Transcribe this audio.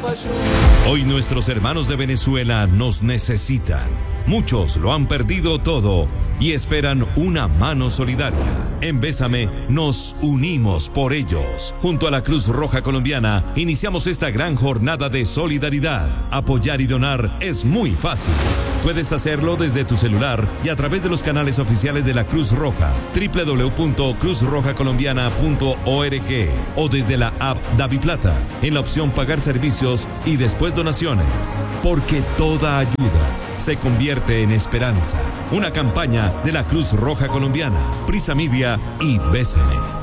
Hoy nuestros hermanos de Venezuela nos necesitan. Muchos lo han perdido todo y esperan una mano solidaria. En Bésame nos unimos por ellos. Junto a la Cruz Roja Colombiana iniciamos esta gran jornada de solidaridad. Apoyar y donar es muy fácil. Puedes hacerlo desde tu celular y a través de los canales oficiales de la Cruz Roja, www.cruzrojacolombiana.org o desde la app DaviPlata, en la opción Pagar servicios y después donaciones. Porque toda ayuda se convierte en esperanza. Una campaña de la Cruz Roja Colombiana, Prisa Media y Bésame.